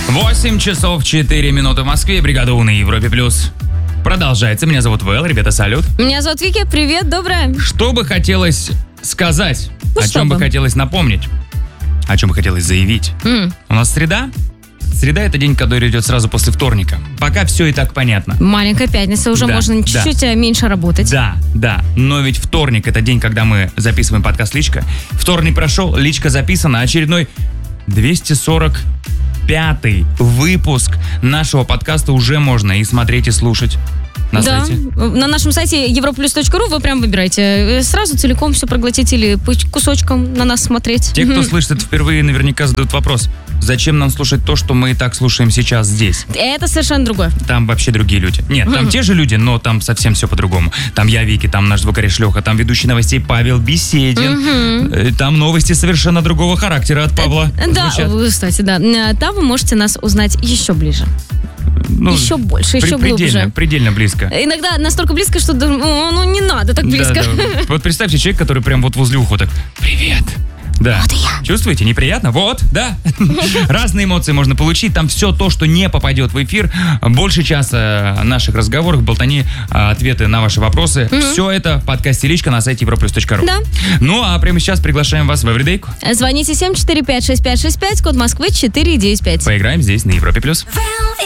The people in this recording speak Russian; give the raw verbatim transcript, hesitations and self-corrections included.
восемь часов четыре минуты в Москве. Бригада У на Европе Плюс продолжается. Меня зовут Вэл. Ребята, салют. Меня зовут Вики. Привет, доброе. Что бы хотелось сказать? Ну, о чем бы бы хотелось напомнить? О чем бы хотелось заявить? Mm. У нас среда. Среда — это день, который идет сразу после вторника. Пока все и так понятно. Маленькая пятница, уже Да, можно чуть-чуть да. меньше работать. Да, да. Но ведь вторник — это день, когда мы записываем подкаст «Личка». Вторник прошел, «Личка» записана. Очередной двести сорок пятый выпуск нашего подкаста уже можно и смотреть, и слушать. На да, сайте. На нашем сайте европлюс точка ру вы прям выбираете. Сразу целиком все проглотить или по кусочкам на нас смотреть. Те, кто слышит это впервые, наверняка задают вопрос: зачем нам слушать то, что мы и так слушаем сейчас здесь? Это совершенно другое. Там вообще другие люди. Нет, там те же люди, но там совсем все по-другому. Там я, Вики, там наш звукорежиссер Леха, там ведущий новостей Павел Беседин. Там новости совершенно другого характера от Павла Да, звучат. кстати, да. Там вы можете нас узнать еще ближе. Ну, еще больше, при- еще предельно, глубже. Предельно близко. Иногда настолько близко, что ну, ну, не надо так близко. Да, да. Вот представьте, человек, который прям вот возле уха так: привет. Да. Вот и я. Чувствуете? Неприятно? Вот, да. Разные эмоции можно получить. Там все то, что не попадет в эфир. Больше часа наших разговоров, болтани, ответы на ваши вопросы. Все это в подкасте «Личка» на сайте европлюс точка ру. Да. Ну, а прямо сейчас приглашаем вас в Эвридейку. Звоните семь четыре пять шесть пять шесть пять, код Москвы четыре девять пять. Поиграем здесь на Европе+. плюс.